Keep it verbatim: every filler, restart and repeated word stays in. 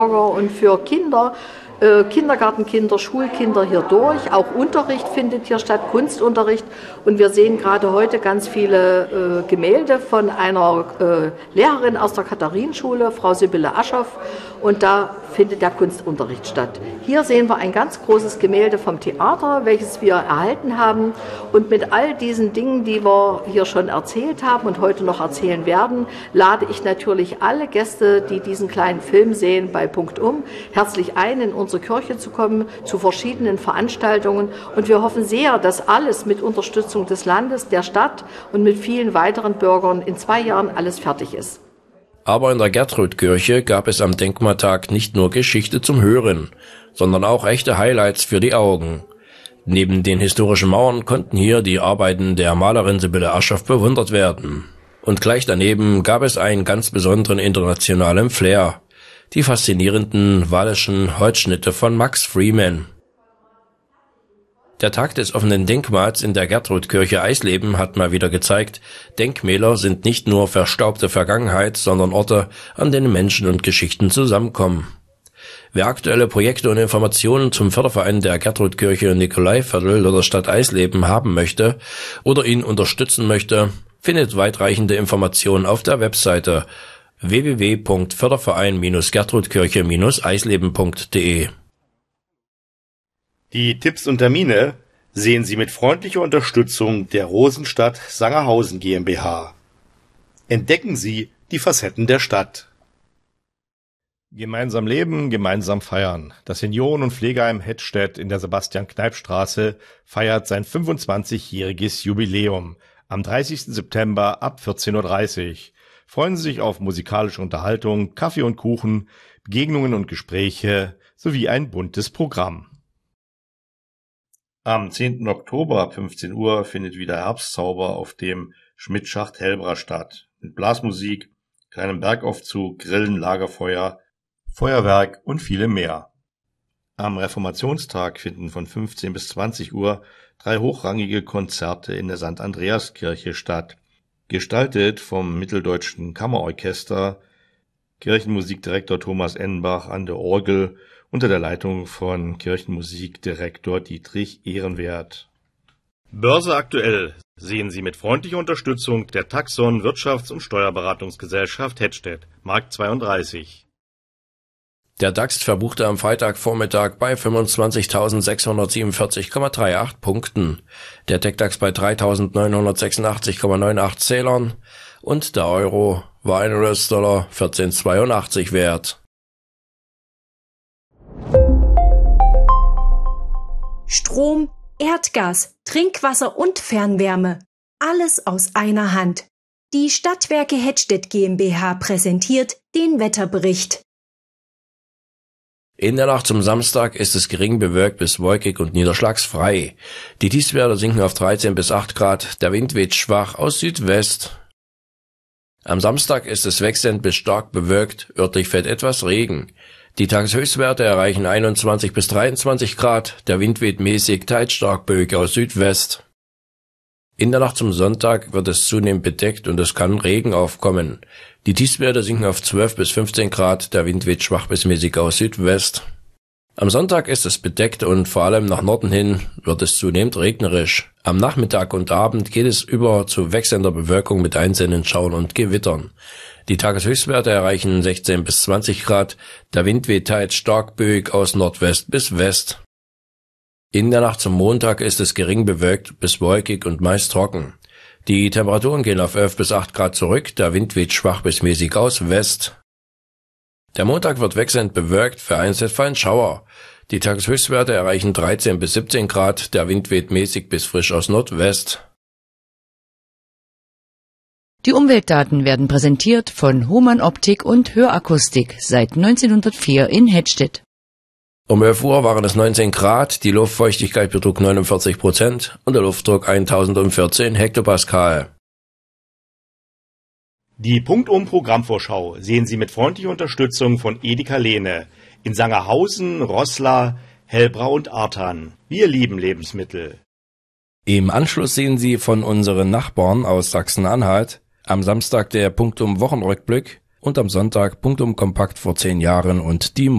und für Kinder, äh, Kindergartenkinder, Schulkinder hier durch. Auch Unterricht findet hier statt, Kunstunterricht. Und wir sehen gerade heute ganz viele äh, Gemälde von einer äh, Lehrerin aus der Katharinenschule, Frau Sibylle Aschoff. Und da findet der Kunstunterricht statt. Hier sehen wir ein ganz großes Gemälde vom Theater, welches wir erhalten haben. Und mit all diesen Dingen, die wir hier schon erzählt haben und heute noch erzählen werden, lade ich natürlich alle Gäste, die diesen kleinen Film sehen, bei Punktum, herzlich ein, in unsere Kirche zu kommen, zu verschiedenen Veranstaltungen. Und wir hoffen sehr, dass alles mit Unterstützung des Landes, der Stadt und mit vielen weiteren Bürgern in zwei Jahren alles fertig ist. Aber in der Gertrudkirche gab es am Denkmaltag nicht nur Geschichte zum Hören, sondern auch echte Highlights für die Augen. Neben den historischen Mauern konnten hier die Arbeiten der Malerin Sibylle Aschoff bewundert werden. Und gleich daneben gab es einen ganz besonderen internationalen Flair: die faszinierenden walischen Holzschnitte von Max Freeman. Der Tag des offenen Denkmals in der Gertrudkirche Eisleben hat mal wieder gezeigt, Denkmäler sind nicht nur verstaubte Vergangenheit, sondern Orte, an denen Menschen und Geschichten zusammenkommen. Wer aktuelle Projekte und Informationen zum Förderverein der Gertrudkirche Nikolaiviertel oder Stadt Eisleben haben möchte oder ihn unterstützen möchte, findet weitreichende Informationen auf der Webseite w w w punkt förderverein gertrudkirche eisleben punkt de. Die Tipps und Termine sehen Sie mit freundlicher Unterstützung der Rosenstadt Sangerhausen GmbH. Entdecken Sie die Facetten der Stadt. Gemeinsam leben, gemeinsam feiern. Das Senioren- und Pflegeheim Hettstedt in der Sebastian-Kneipp-Straße feiert sein fünfundzwanzigjähriges Jubiläum am dreißigsten September ab vierzehn Uhr dreißig. Freuen Sie sich auf musikalische Unterhaltung, Kaffee und Kuchen, Begegnungen und Gespräche sowie ein buntes Programm. Am zehnten Oktober ab fünfzehn Uhr findet wieder Herbstzauber auf dem Schmidt-Schacht Hellbra statt. Mit Blasmusik, kleinem Bergaufzug, Grillen, Lagerfeuer, Feuerwerk und vielem mehr. Am Reformationstag finden von fünfzehn bis zwanzig Uhr drei hochrangige Konzerte in der Sankt Andreaskirche statt. Gestaltet vom Mitteldeutschen Kammerorchester, Kirchenmusikdirektor Thomas Ennbach an der Orgel unter der Leitung von Kirchenmusikdirektor Dietrich Ehrenwert. Börse aktuell sehen Sie mit freundlicher Unterstützung der Taxon Wirtschafts- und Steuerberatungsgesellschaft Hettstedt, Markt zweiunddreißig. Der DAX verbuchte am Freitagvormittag bei fünfundzwanzigtausendsechshundertsiebenundvierzig Komma achtunddreißig Punkten, der TechDAX bei dreitausendneunhundertsechsundachtzig Komma achtzig Zählern und der Euro war ein U S-Dollar vierzehn Komma zweiundachtzig wert. Strom, Erdgas, Trinkwasser und Fernwärme. Alles aus einer Hand. Die Stadtwerke Hettstedt GmbH präsentiert den Wetterbericht. In der Nacht zum Samstag ist es gering bewölkt bis wolkig und niederschlagsfrei. Die Tiefstwerte sinken auf dreizehn bis acht Grad, der Wind weht schwach aus Südwest. Am Samstag ist es wechselnd bis stark bewölkt, örtlich fällt etwas Regen. Die Tageshöchstwerte erreichen einundzwanzig bis dreiundzwanzig Grad, der Wind weht mäßig, teils stark böig aus Südwest. In der Nacht zum Sonntag wird es zunehmend bedeckt und es kann Regen aufkommen. Die Tiefstwerte sinken auf zwölf bis fünfzehn Grad, der Wind weht schwach bis mäßig aus Südwest. Am Sonntag ist es bedeckt und vor allem nach Norden hin wird es zunehmend regnerisch. Am Nachmittag und Abend geht es über zu wechselnder Bewölkung mit einzelnen Schauern und Gewittern. Die Tageshöchstwerte erreichen sechzehn bis zwanzig Grad, der Wind weht teils stark böig aus Nordwest bis West. In der Nacht zum Montag ist es gering bewölkt bis wolkig und meist trocken. Die Temperaturen gehen auf elf bis acht Grad zurück, der Wind weht schwach bis mäßig aus West. Der Montag wird wechselnd bewölkt, vereinzelt fallen Schauer. Die Tageshöchstwerte erreichen dreizehn bis siebzehn Grad, der Wind weht mäßig bis frisch aus Nordwest. Die Umweltdaten werden präsentiert von Hohmann Optik und Hörakustik seit neunzehnhundertvier in Hettstedt. Um elf Uhr waren es neunzehn Grad, die Luftfeuchtigkeit betrug neunundvierzig Prozent und der Luftdruck eintausendvierzehn Hektopascal. Die Punktum-Programmvorschau sehen Sie mit freundlicher Unterstützung von Edeka Lehne in Sangerhausen, Roßla, Hellbra und Artern. Wir lieben Lebensmittel. Im Anschluss sehen Sie von unseren Nachbarn aus Sachsen-Anhalt am Samstag der Punktum-Wochenrückblick und am Sonntag Punktum Kompakt vor zehn Jahren und die